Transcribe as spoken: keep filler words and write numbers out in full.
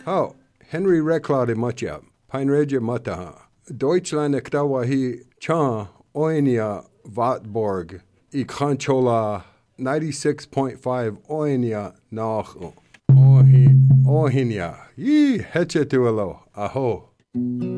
Oh, Henry Reclade Matja, Peinregia Mataha. Deutschland Ektawahi Chan Oinia Vatborg, Ikhanchola ninety-six point five Oinia Nach Ohi Ohinia. Ye Hechetuelo, Aho.